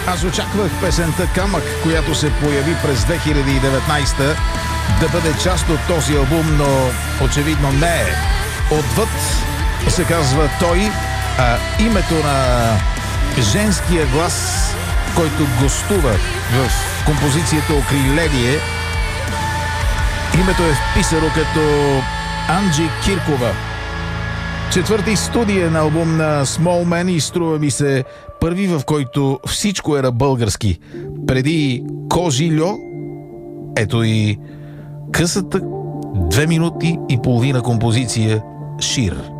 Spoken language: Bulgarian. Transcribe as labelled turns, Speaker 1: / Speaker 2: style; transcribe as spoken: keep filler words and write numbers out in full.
Speaker 1: Аз очаквах песента "Камък", която се появи през две хиляди и деветнайсета, да бъде част от този албум, но очевидно не е. "Отвъд" се казва той, а името на женския глас, който гостува в композицията "Окриление", името е вписано като Анджи Киркова. Четвърти студия на албум на Small Man и струва ми се първи, в който всичко е на български. Преди "Кожило", ето и късата две минути и половина композиция "Шир".